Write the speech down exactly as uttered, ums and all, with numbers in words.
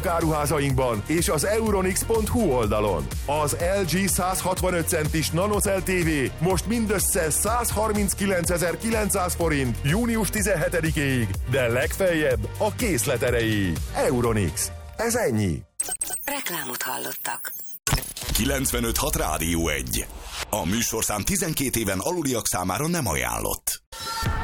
legjobb áruházainkban és az Euronix pont hu oldalon. Az el gé százhatvanöt centis NanoCell té vé most mindössze százharminckilencezer-kilencszáz forint június tizenhetedikéig, de legfeljebb a készlet erejéig. Euronix. Ez ennyi. Reklámot hallottak. kilencvenöt hat Rádió egy. A műsorszám tizenkét éven aluliak számára nem ajánlott.